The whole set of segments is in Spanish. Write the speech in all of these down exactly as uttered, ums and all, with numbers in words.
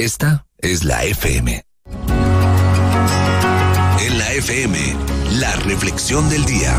Esta es la F M. En la F M, la reflexión del día.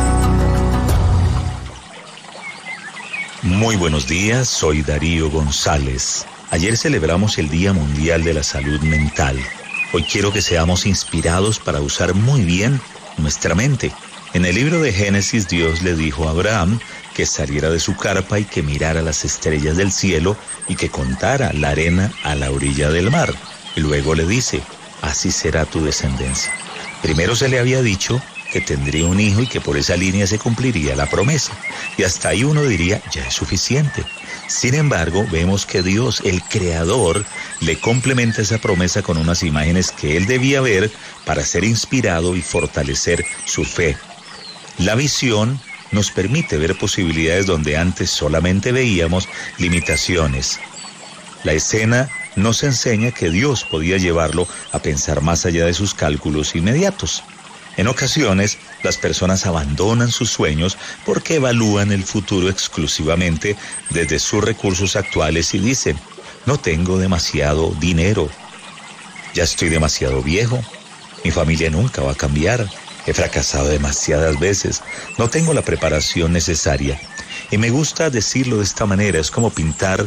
Muy buenos días, soy Darío González. Ayer celebramos el Día Mundial de la Salud Mental. Hoy quiero que seamos inspirados para usar muy bien nuestra mente. En el libro de Génesis, Dios le dijo a Abraham que saliera de su carpa y que mirara las estrellas del cielo y que contara la arena a la orilla del mar. Y luego le dice, así será tu descendencia. Primero se le había dicho que tendría un hijo y que por esa línea se cumpliría la promesa. Y hasta ahí uno diría, ya es suficiente. Sin embargo, vemos que Dios, el Creador, le complementa esa promesa con unas imágenes que él debía ver para ser inspirado y fortalecer su fe. La visión nos permite ver posibilidades donde antes solamente veíamos limitaciones. La escena nos enseña que Dios podía llevarlo a pensar más allá de sus cálculos inmediatos. En ocasiones, las personas abandonan sus sueños porque evalúan el futuro exclusivamente desde sus recursos actuales y dicen, no tengo demasiado dinero, ya estoy demasiado viejo, mi familia nunca va a cambiar, he fracasado demasiadas veces, no tengo la preparación necesaria. Y me gusta decirlo de esta manera, es como pintar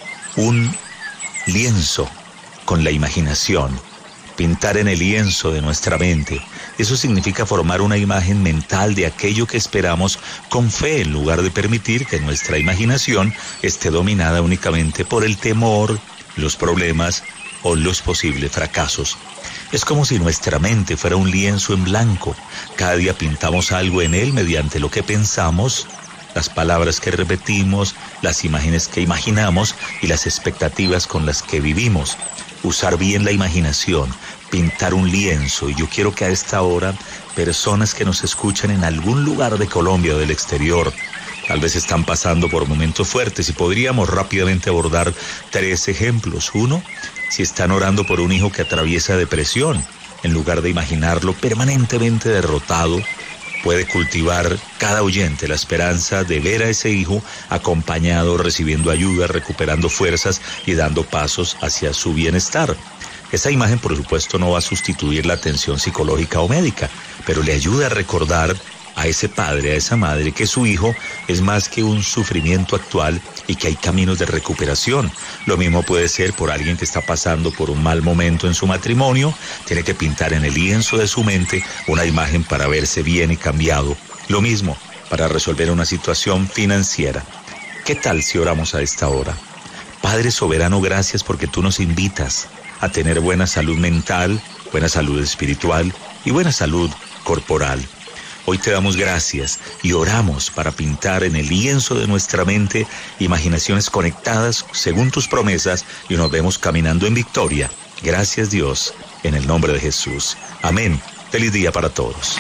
un lienzo con la imaginación. Pintar en el lienzo de nuestra mente. Eso significa formar una imagen mental de aquello que esperamos con fe, en lugar de permitir que nuestra imaginación esté dominada únicamente por el temor, los problemas o los posibles fracasos. Es como si nuestra mente fuera un lienzo en blanco. Cada día pintamos algo en él mediante lo que pensamos, las palabras que repetimos, las imágenes que imaginamos y las expectativas con las que vivimos. Usar bien la imaginación, pintar un lienzo. Y yo quiero que a esta hora, personas que nos escuchan en algún lugar de Colombia o del exterior, tal vez están pasando por momentos fuertes y podríamos rápidamente abordar tres ejemplos. Uno, si están orando por un hijo que atraviesa depresión, en lugar de imaginarlo permanentemente derrotado, puede cultivar cada oyente la esperanza de ver a ese hijo acompañado, recibiendo ayuda, recuperando fuerzas y dando pasos hacia su bienestar. Esa imagen, por supuesto, no va a sustituir la atención psicológica o médica, pero le ayuda a recordar a ese padre, a esa madre, que su hijo es más que un sufrimiento actual y que hay caminos de recuperación. Lo mismo puede ser por alguien que está pasando por un mal momento en su matrimonio, tiene que pintar en el lienzo de su mente una imagen para verse bien y cambiado. Lo mismo para resolver una situación financiera. ¿Qué tal si oramos a esta hora? Padre soberano, gracias porque tú nos invitas a tener buena salud mental, buena salud espiritual y buena salud corporal. Hoy te damos gracias y oramos para pintar en el lienzo de nuestra mente imaginaciones conectadas según tus promesas y nos vemos caminando en victoria. Gracias, Dios, en el nombre de Jesús. Amén. Feliz día para todos.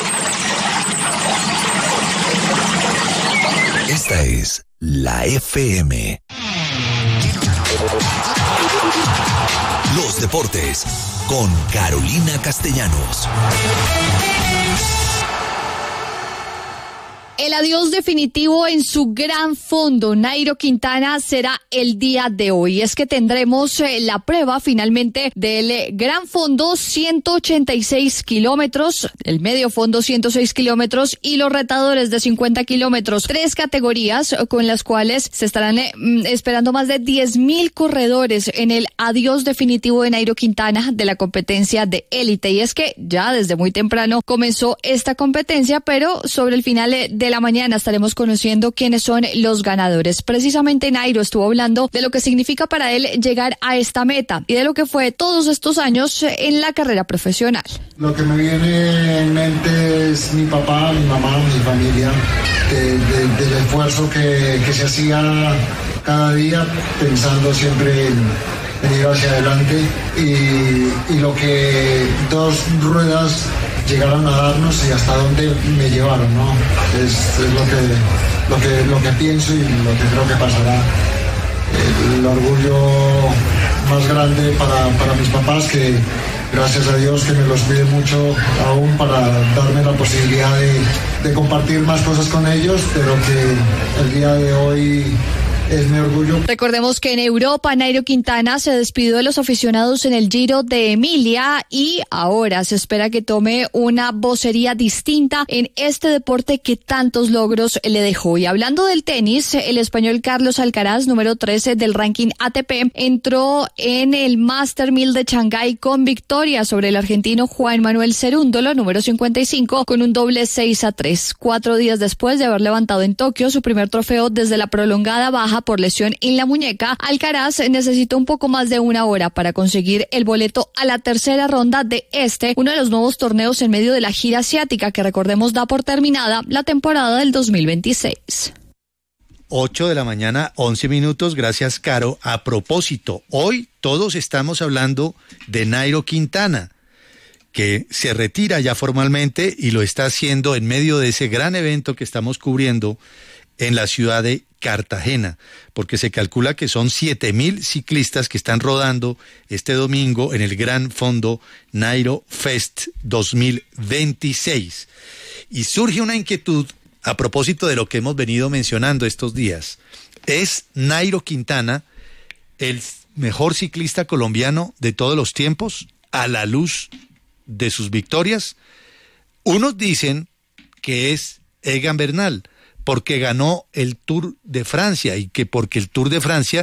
Esta es la F M. Los deportes con Carolina Castellanos. El adiós definitivo en su gran fondo, Nairo Quintana, será el día de hoy. Es que tendremos eh, la prueba finalmente del eh, gran fondo, ciento ochenta y seis kilómetros, el medio fondo ciento seis kilómetros y los retadores de cincuenta kilómetros. Tres categorías con las cuales se estarán eh, esperando más de diez mil corredores en el adiós definitivo de Nairo Quintana de la competencia de élite. Y es que ya desde muy temprano comenzó esta competencia, pero sobre el final eh, de la mañana estaremos conociendo quiénes son los ganadores. Precisamente Nairo estuvo hablando de lo que significa para él llegar a esta meta y de lo que fue todos estos años en la carrera profesional. Lo que me viene en mente es mi papá, mi mamá, mi familia, de, de, del esfuerzo que, que se hacía cada día pensando siempre en, en ir hacia adelante y, y lo que dos ruedas llegaron a darnos y hasta dónde me llevaron, ¿no? Es, es lo que lo que lo que pienso y lo que creo que pasará. El orgullo más grande para, para mis papás, que gracias a Dios que me los pide mucho aún para darme la posibilidad de, de compartir más cosas con ellos, pero que el día de hoy es mi orgullo. Recordemos que en Europa, Nairo Quintana se despidió de los aficionados en el Giro de Emilia y ahora se espera que tome una vocería distinta en este deporte que tantos logros le dejó. Y hablando del tenis, el español Carlos Alcaraz, número trece del ranking A T P, entró en el Master mil de Shanghái con victoria sobre el argentino Juan Manuel Cerúndolo, número cincuenta y cinco, con un doble seis a tres. Cuatro días después de haber levantado en Tokio su primer trofeo desde la prolongada baja por lesión en la muñeca, Alcaraz necesitó un poco más de una hora para conseguir el boleto a la tercera ronda de este, uno de los nuevos torneos en medio de la gira asiática que, recordemos, da por terminada la temporada del dos mil veintiséis. ocho de la mañana, once minutos. Gracias, Caro. A propósito, hoy todos estamos hablando de Nairo Quintana, que se retira ya formalmente y lo está haciendo en medio de ese gran evento que estamos cubriendo en la ciudad de Cartagena, porque se calcula que son siete mil ciclistas que están rodando este domingo en el Gran Fondo Nairo Fest dos mil veintiséis. Y surge una inquietud a propósito de lo que hemos venido mencionando estos días. ¿Es Nairo Quintana el mejor ciclista colombiano de todos los tiempos a la luz de sus victorias? Unos dicen que es Egan Bernal, porque ganó el Tour de Francia y que porque el Tour de Francia